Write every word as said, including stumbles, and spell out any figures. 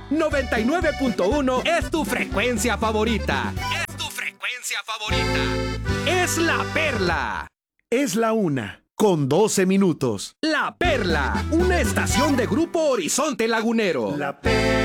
noventa y nueve punto uno es tu frecuencia favorita. Es tu frecuencia favorita. Es La Perla. Es la una, con doce minutos. La Perla, una estación de Grupo Horizonte Lagunero. La Perla.